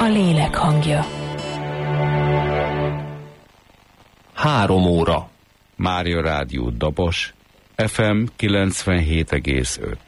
lélek hangja. 3 óra. Mária Rádió Dabos, FM 97,5.